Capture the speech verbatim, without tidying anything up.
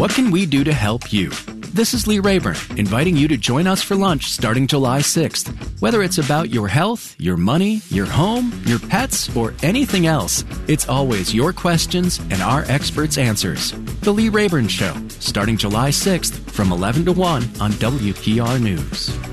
What can we do to help you? This is Lee Rayburn, inviting you to join us for lunch starting July sixth. Whether it's about your health, your money, your home, your pets, or anything else, it's always your questions and our experts' answers. The Lee Rayburn Show, starting July sixth from eleven to one on W P R News.